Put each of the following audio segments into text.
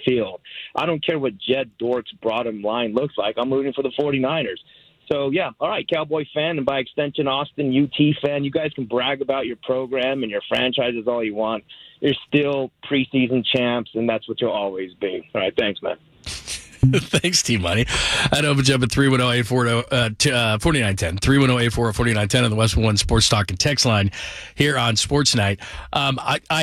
field. I don't care what Jed Dort's bottom line looks like. I'm rooting for the 49ers. So, yeah, all right, Cowboy fan, and by extension, Austin UT fan, you guys can brag about your program and your franchises all you want. You're still preseason champs, and that's what you'll always be. All right, thanks, man. Thanks, T-Money. I'd open up at 310-840-4910. 310-840-4910 on the Westwood One Sports Talk and text line here on Sports Night. I'm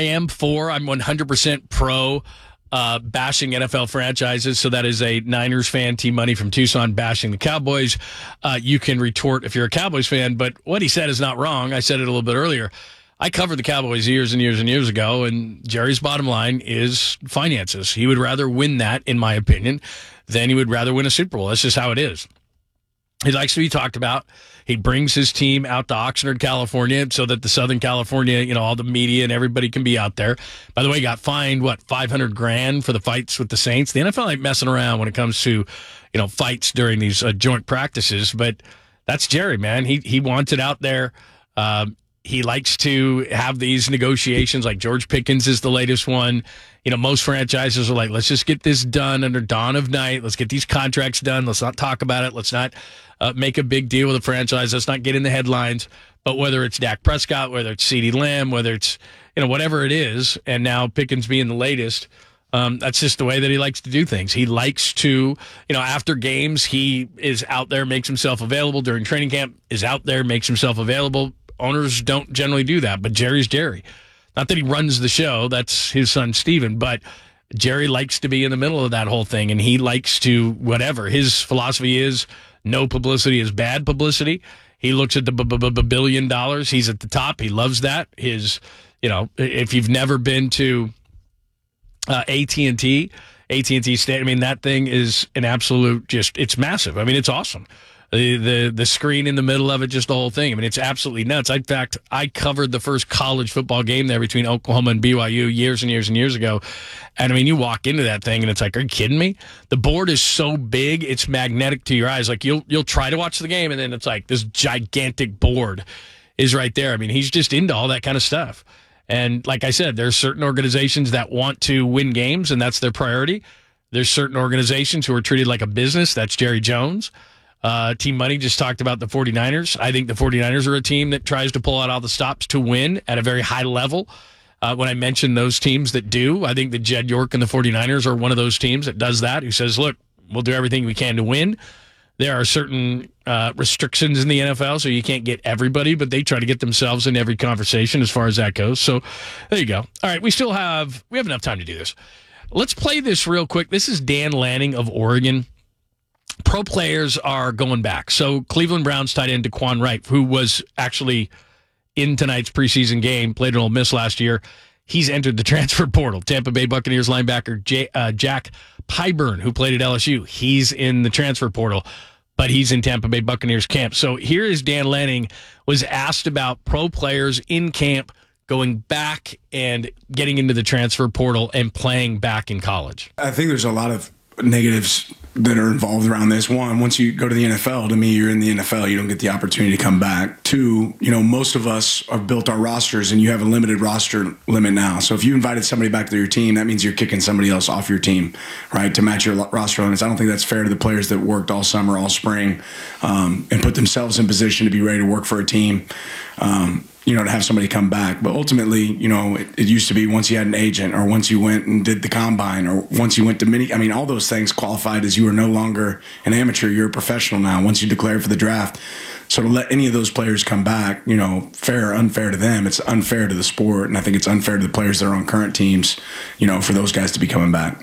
100% pro bashing NFL franchises. So that is a Niners fan, T-Money from Tucson, bashing the Cowboys. You can retort if you're a Cowboys fan, but what he said is not wrong. I said it a little bit earlier. I covered the Cowboys years and years and years ago, and Jerry's bottom line is finances. He would rather win that, in my opinion, than he would rather win a Super Bowl. That's just how it is. He likes to be talked about. He brings his team out to Oxnard, California, so that the Southern California, all the media and everybody can be out there. By the way, he got fined, $500,000 for the fights with the Saints. The NFL ain't messing around when it comes to, fights during these joint practices, but that's Jerry, man. He wants it out there. He likes to have these negotiations, like George Pickens is the latest one. Most franchises are like, let's just get this done under dawn of night. Let's get these contracts done. Let's not talk about it. Let's not make a big deal with the franchise. Let's not get in the headlines. But whether it's Dak Prescott, whether it's CeeDee Lamb, whether it's, whatever it is, and now Pickens being the latest, that's just the way that he likes to do things. He likes to, after games, he is out there, makes himself available during training camp, is out there, makes himself available. Owners don't generally do that, but Jerry's Jerry. Not that he runs the show, that's his son Steven, but Jerry likes to be in the middle of that whole thing, and he likes to, whatever. His philosophy is no publicity is bad publicity. He looks at the $1 billion. He's at the top. He loves that. If you've never been to AT&T Stadium, that thing is an absolute it's massive. It's awesome. The screen in the middle of it, just the whole thing. It's absolutely nuts. In fact, I covered the first college football game there between Oklahoma and BYU years and years and years ago. And you walk into that thing and it's like, are you kidding me? The board is so big, it's magnetic to your eyes. Like you'll try to watch the game and then it's like this gigantic board is right there. He's just into all that kind of stuff. And like I said, there's certain organizations that want to win games and that's their priority. There's certain organizations who are treated like a business. That's Jerry Jones. Team Money just talked about the 49ers. I think the 49ers are a team that tries to pull out all the stops to win at a very high level. When I mention those teams that do, I think that Jed York and the 49ers are one of those teams that does that, who says, look, we'll do everything we can to win. There are certain restrictions in the NFL, so you can't get everybody, but they try to get themselves in every conversation as far as that goes. So there you go. All right, we have enough time to do this. Let's play this real quick. This is Dan Lanning of Oregon. Pro players are going back. So Cleveland Browns tight end DeQuan Wright, who was actually in tonight's preseason game, played at Ole Miss last year, he's entered the transfer portal. Tampa Bay Buccaneers linebacker Jack Pyburn, who played at LSU, he's in the transfer portal, but he's in Tampa Bay Buccaneers camp. So here is Dan Lanning, was asked about pro players in camp going back and getting into the transfer portal and playing back in college. I think there's a lot of negatives that are involved around this. One, once you go to the NFL, to me, you're in the NFL. You don't get the opportunity to come back. Two, most of us have built our rosters, and you have a limited roster limit now. So if you invited somebody back to your team, that means you're kicking somebody else off your team, right, to match your roster limits. I don't think that's fair to the players that worked all summer, all spring, and put themselves in position to be ready to work for a team. To have somebody come back. But ultimately, it used to be once you had an agent or once you went and did the combine or once you went to all those things qualified as you are no longer an amateur, you're a professional now once you declared for the draft. So to let any of those players come back, fair or unfair to them, it's unfair to the sport. And I think it's unfair to the players that are on current teams, for those guys to be coming back.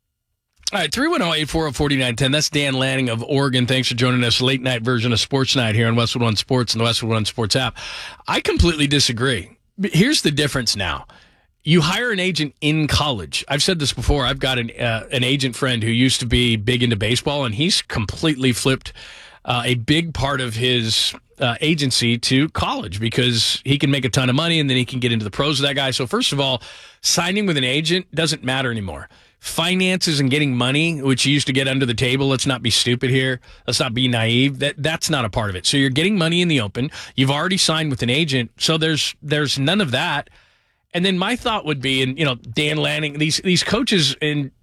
All right, 310-840-4910. That's Dan Lanning of Oregon. Thanks for joining us. Late night version of Sports Night here on Westwood One Sports and the Westwood One Sports app. I completely disagree. Here's the difference now. You hire an agent in college. I've said this before. I've got an agent friend who used to be big into baseball, and he's completely flipped a big part of his agency to college because he can make a ton of money, and then he can get into the pros of that guy. So first of all, signing with an agent doesn't matter anymore. Finances and getting money, which you used to get under the table, let's not be stupid here. Let's not be naive. That's not a part of it. So you're getting money in the open. You've already signed with an agent. So there's none of that. And then my thought would be, and Dan Lanning, these coaches, and